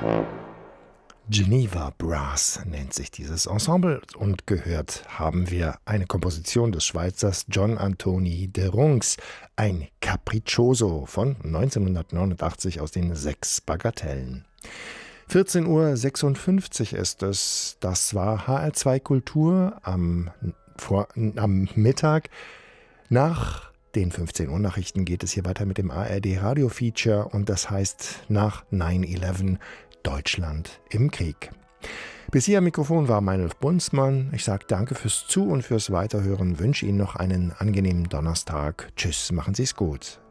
Geneva Brass nennt sich dieses Ensemble und gehört haben wir eine Komposition des Schweizers John Anthony de Rungs, ein Capriccioso von 1989 aus den 6 Bagatellen. 14:56 Uhr ist es. Das war HR2 Kultur am Mittag. Nach den 15 Uhr Nachrichten geht es hier weiter mit dem ARD Radio Feature und das heißt nach 9/11 Deutschland im Krieg. Bis hier am Mikrofon war Meinolf Bunzmann. Ich sage danke fürs Zu- und fürs Weiterhören, wünsche Ihnen noch einen angenehmen Donnerstag. Tschüss, machen Sie es gut.